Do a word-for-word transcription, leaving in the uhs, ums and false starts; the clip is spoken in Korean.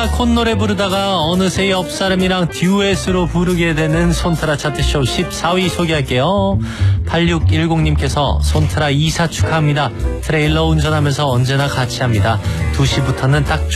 콧노래 부르다가 어느새 옆 사람이랑 듀엣으로 부르게 되는 손트라 차트쇼 십사 위 소개할게요. 팔육일공님께서 손트라 이사 축하합니다. 트레일러 운전하면서 언제나 같이 합니다. 두 시부터는 딱